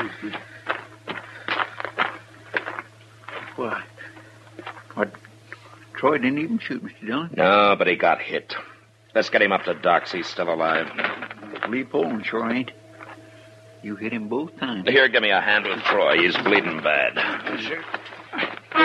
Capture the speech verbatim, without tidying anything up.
Why? What? Troy didn't even shoot Mister Dillon? No, but he got hit. Let's get him up to Doc's. He's still alive. Lee Poland sure ain't. You hit him both times. Here, give me a hand with Troy. He's bleeding bad. Yes, sir.